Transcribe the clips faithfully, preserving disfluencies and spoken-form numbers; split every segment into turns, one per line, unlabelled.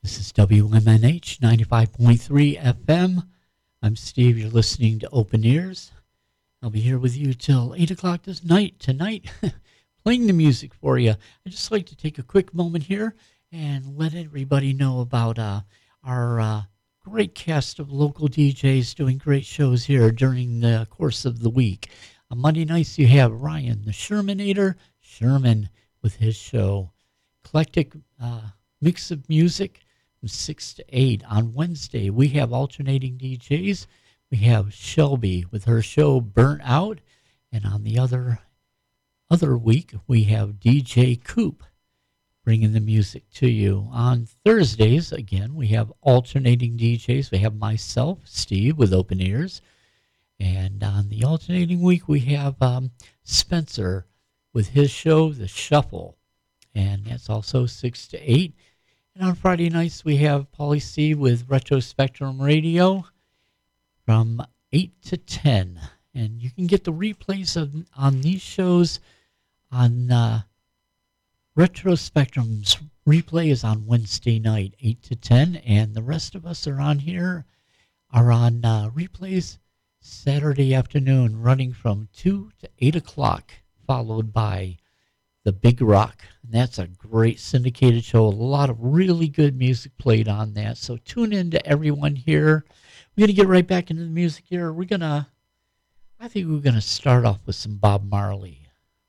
This is W M N H ninety-five point three F M. I'm Steve. You're listening to Open Ears. I'll be here with you till eight o'clock this night, tonight, playing the music for you. I'd just like to take a quick moment here and let everybody know about uh, our uh, great cast of local D Js doing great shows here during the course of the week. On Monday nights, you have Ryan, the Shermanator, Sherman, with his show. Eclectic uh, mix of music from six to eight. On Wednesday, we have alternating D Js. We have Shelby with her show Burnt Out. And on the other other week, we have D J Coop bringing the music to you. On Thursdays, again, we have alternating D Js. We have myself, Steve, with Open Ears. And on the alternating week, we have um, Spencer with his show, The Shuffle. And that's also six to eight. And on Friday nights, we have Paulie C with Retro Spectrum Radio from eight to ten. And you can get the replays of on these shows on uh, Retro Spectrum's replay is on Wednesday night, eight to ten. And the rest of us are on here, are on uh, replays Saturday afternoon, running from two to eight o'clock, followed by The Big Rock. And that's a great syndicated show. A lot of really good music played on that. So tune in to everyone here. We're going to get right back into the music here. We're going to, I think we're going to start off with some Bob Marley.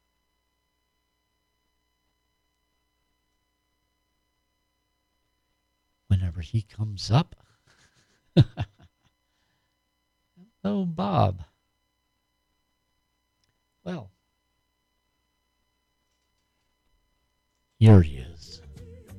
Whenever he comes up. Hello, Bob. Well, here he is.